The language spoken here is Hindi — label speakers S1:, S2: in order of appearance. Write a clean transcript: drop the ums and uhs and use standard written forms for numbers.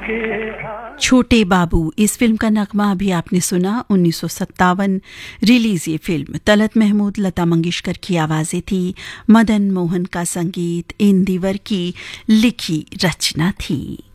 S1: छोटे बाबू, इस फिल्म का नगमा अभी आपने सुना। 1957 रिलीज ये फिल्म। तलत महमूद, लता मंगेशकर की आवाजें थी, मदन मोहन का संगीत, इंदिवर की लिखी रचना थी।